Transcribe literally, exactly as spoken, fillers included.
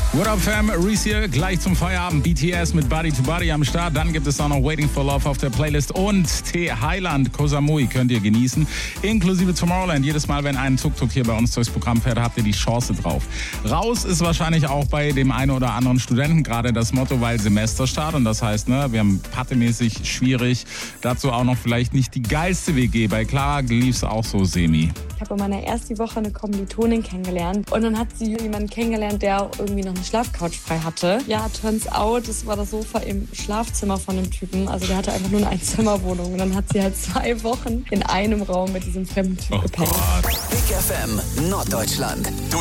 What up, fam? Reese hier, gleich zum Feierabend. B T S mit Body to Body am Start. Dann gibt es auch noch Waiting for Love auf der Playlist. Und T. Highland, Koh Samui könnt ihr genießen. Inklusive Tomorrowland. Jedes Mal, wenn ein Tuk-Tuk hier bei uns durchs Programm fährt, habt ihr die Chance drauf. Raus ist wahrscheinlich auch bei dem einen oder anderen Studenten gerade das Motto, weil Semesterstart. Und das heißt, ne, wir haben pattemäßig schwierig. Dazu auch noch vielleicht nicht die geilste W G. Bei Clara lief es auch so semi. Ich habe in meiner ersten Woche eine Kommilitonin kennengelernt und dann hat sie jemanden kennengelernt, der auch irgendwie noch eine Schlafcouch frei hatte. Ja, turns out, das war das Sofa im Schlafzimmer von dem Typen. Also der hatte einfach nur eine Einzimmerwohnung und dann hat sie halt zwei Wochen in einem Raum mit diesem fremden Typ Oh gepennt. Gott. Big F M Norddeutschland.